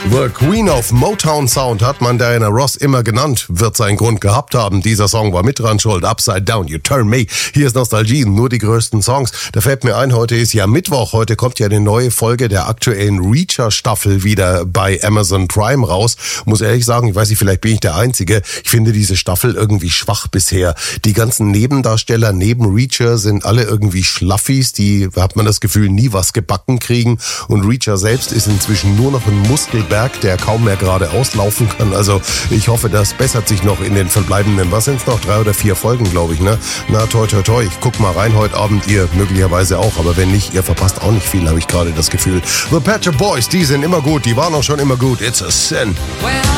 The Queen of Motown Sound hat man Diana Ross immer genannt, wird seinen Grund gehabt haben. Dieser Song war mit dran schuld. Upside Down, You Turn Me. Hier ist Nostalgie, nur die größten Songs. Da fällt mir ein, heute ist ja Mittwoch. Heute kommt ja eine neue Folge der aktuellen Reacher-Staffel wieder bei Amazon Prime raus. Muss ehrlich sagen, ich weiß nicht, vielleicht bin ich der Einzige. Ich finde diese Staffel irgendwie schwach bisher. Die ganzen Nebendarsteller neben Reacher sind alle irgendwie Schlaffis. Die, hat man das Gefühl, nie was gebacken kriegen. Und Reacher selbst ist inzwischen nur noch ein Muskelberg, der kaum mehr geradeaus laufen kann. Also ich hoffe, das bessert sich noch in den verbleibenden, was sind's noch, 3 oder 4 Folgen, glaube ich, ne? Na, toi, toi, toi. Ich guck mal rein heute Abend, ihr möglicherweise auch, aber wenn nicht, ihr verpasst auch nicht viel, habe ich gerade das Gefühl. The Pet Shop Boys, die sind immer gut, die waren auch schon immer gut. It's a Sin. Well,